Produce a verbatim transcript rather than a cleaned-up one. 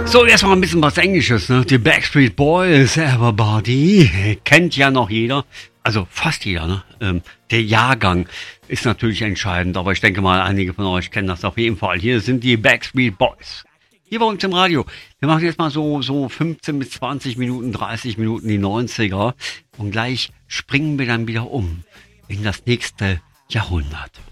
So, erstmal ein bisschen was Englisches, ne? Die Backstreet Boys, Everybody, kennt ja noch jeder, also fast jeder, ne? Ähm, der Jahrgang ist natürlich entscheidend, aber ich denke mal, einige von euch kennen das auf jeden Fall. Hier sind die Backstreet Boys. Hier bei uns im Radio. Wir machen jetzt mal so, so fünfzehn bis zwanzig Minuten, dreißig Minuten die neunziger und gleich springen wir dann wieder um in das nächste Jahrhundert.